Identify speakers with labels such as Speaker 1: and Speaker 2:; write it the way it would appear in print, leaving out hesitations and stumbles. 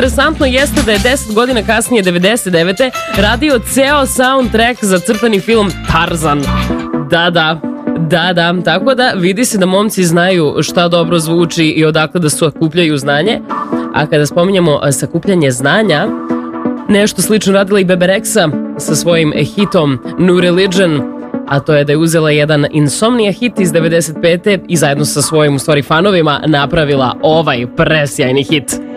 Speaker 1: interesantno jeste da je 10 godina kasnije, 99. radio ceo soundtrack za crtani film Tarzan. Da, tako da vidi se da momci znaju šta dobro zvuči i odakle da sakupljaju znanje. A kada spominjamo sakupljanje znanja, nešto slično radila i Bebe Rexha sa svojim hitom New Religion, a to je da je uzela jedan Insomnia hit iz 95. i zajedno sa svojim fanovima napravila ovaj presjajni hit.